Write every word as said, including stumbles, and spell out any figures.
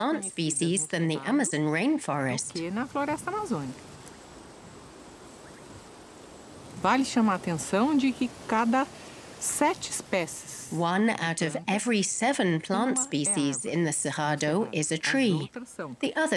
plant species than the Amazon rainforest. que na floresta amazônica. Vale chamar a atenção de que cada sete espécies, One out of every seven plant species in the Cerrado is a tree. The other